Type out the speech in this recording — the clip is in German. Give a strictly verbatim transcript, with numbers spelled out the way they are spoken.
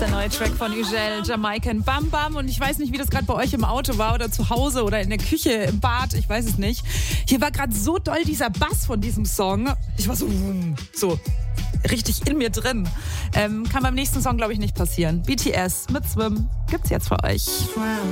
der neue Track von Ugel, Jamaican Bam Bam. Und ich weiß nicht, wie das gerade bei euch im Auto war oder zu Hause oder in der Küche, im Bad, ich weiß es nicht. Hier war gerade so doll dieser Bass von diesem Song. Ich war so, so richtig in mir drin. Ähm, kann beim nächsten Song, glaube ich, nicht passieren. B T S mit Swim gibt's jetzt für euch.